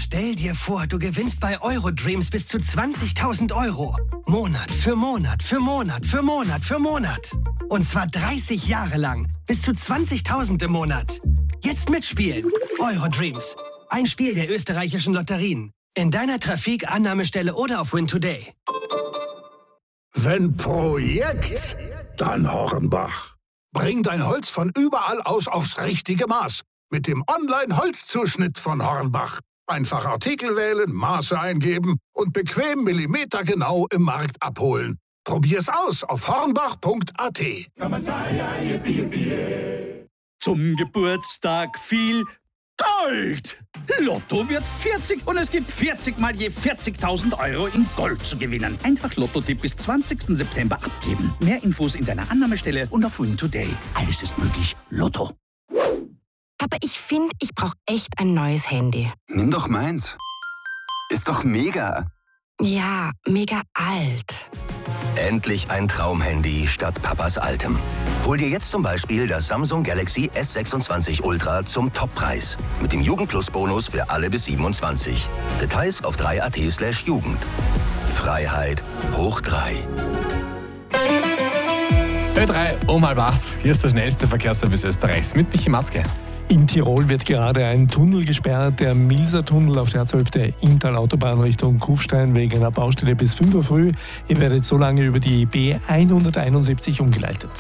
Stell dir vor, du gewinnst bei Eurodreams bis zu 20.000 Euro. Monat für Monat für Monat für Monat für Monat. Und zwar 30 Jahre lang. Bis zu 20.000 im Monat. Jetzt mitspielen. Eurodreams. Ein Spiel der österreichischen Lotterien. In deiner Trafik, Annahmestelle oder auf Win Today. Wenn Projekt, dann Hornbach. Bring dein Holz von überall aus aufs richtige Maß. Mit dem Online-Holzzuschnitt von Hornbach. Einfach Artikel wählen, Maße eingeben und bequem millimetergenau im Markt abholen. Probier's aus auf hornbach.at. Zum Geburtstag viel Gold! Lotto wird 40 und es gibt 40 mal je 40.000 Euro in Gold zu gewinnen. Einfach Lotto-Tipp bis 20. September abgeben. Mehr Infos in deiner Annahmestelle und auf Win Today. Alles ist möglich. Lotto. Aber ich finde, ich brauche echt ein neues Handy. Nimm doch meins. Ist doch mega. Ja, mega alt. Endlich ein Traumhandy statt Papas altem. Hol dir jetzt zum Beispiel das Samsung Galaxy S26 Ultra zum Toppreis. Mit dem Jugendplus-Bonus für alle bis 27. Details auf 3.at/Jugend. Freiheit hoch 3. Ö3 um 7:30. Hier ist der schnellste Verkehrsservice Österreichs mit Michi Matzke. In Tirol wird gerade ein Tunnel gesperrt, der Milser-Tunnel auf der Herzhälfte Inntal-Autobahn Richtung Kufstein wegen einer Baustelle bis 5 Uhr früh. Ihr werdet so lange über die B171 umgeleitet.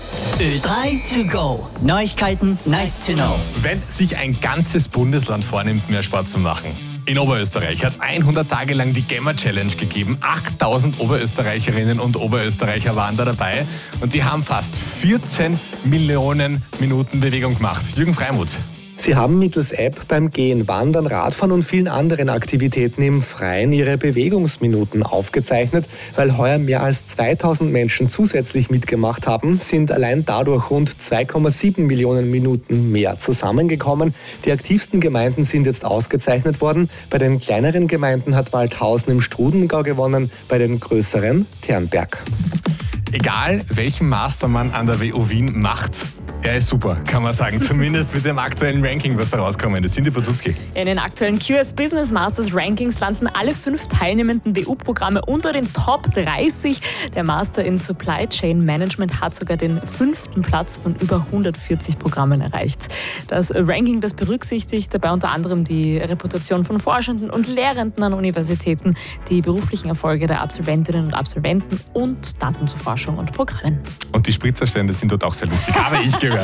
Ö3 to go. Neuigkeiten, nice to know. Wenn sich ein ganzes Bundesland vornimmt, mehr Sport zu machen. In Oberösterreich hat es 100 Tage lang die Gamma Challenge gegeben. 8000 Oberösterreicherinnen und Oberösterreicher waren da dabei. Und die haben fast 14 Millionen Minuten Bewegung gemacht. Jürgen Freimuth. Sie haben mittels App beim Gehen, Wandern, Radfahren und vielen anderen Aktivitäten im Freien ihre Bewegungsminuten aufgezeichnet. Weil heuer mehr als 2000 Menschen zusätzlich mitgemacht haben, sind allein dadurch rund 2,7 Millionen Minuten mehr zusammengekommen. Die aktivsten Gemeinden sind jetzt ausgezeichnet worden. Bei den kleineren Gemeinden hat Waldhausen im Strudengau gewonnen, bei den größeren Ternberg. Egal, welchen Master man an der WU Wien macht, er ist super, kann man sagen. Zumindest mit dem aktuellen Ranking, was da rauskommt. Das sind die Podlutski. In den aktuellen QS Business Masters Rankings landen alle 5 teilnehmenden WU-Programme unter den Top 30. Der Master in Supply Chain Management hat sogar den 5. Platz von über 140 Programmen erreicht. Das Ranking, das berücksichtigt dabei unter anderem die Reputation von Forschenden und Lehrenden an Universitäten, die beruflichen Erfolge der Absolventinnen und Absolventen und Daten zu Forschung und Programmen. Und die Spritzerstände sind dort auch sehr lustig, habe ich gehört.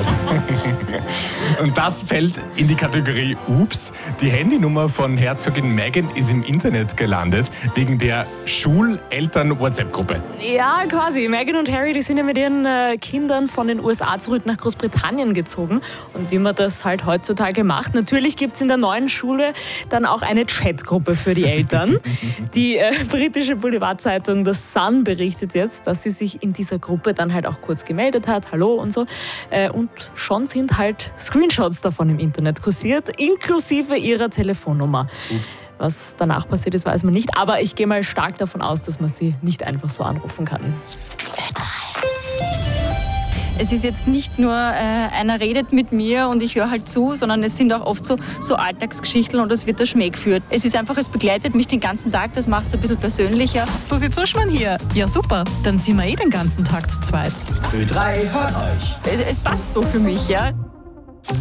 Und das fällt in die Kategorie Ups. Die Handynummer von Herzogin Meghan ist im Internet gelandet, wegen der Schuleltern-WhatsApp-Gruppe. Ja, quasi. Meghan und Harry, die sind ja mit ihren Kindern von den USA zurück nach Großbritannien gezogen. Und wie man das halt heutzutage macht, natürlich gibt es in der neuen Schule dann auch eine Chatgruppe für die Eltern. Die britische Boulevardzeitung The Sun berichtet jetzt, dass sie sich in dieser Gruppe dann halt auch kurz gemeldet hat, hallo und so. Und schon sind halt Screenshots davon im Internet kursiert, inklusive ihrer Telefonnummer. Was danach passiert ist, weiß man nicht. Aber ich gehe mal stark davon aus, dass man sie nicht einfach so anrufen kann. Es ist jetzt nicht nur, einer redet mit mir und ich höre halt zu, sondern es sind auch oft so Alltagsgeschichten und es wird der Schmäh geführt. Es ist einfach, es begleitet mich den ganzen Tag, das macht es ein bisschen persönlicher. Susi Zuschmann hier. Ja super, dann sind wir den ganzen Tag zu zweit. Ö3 hört euch. Es passt so für mich, ja.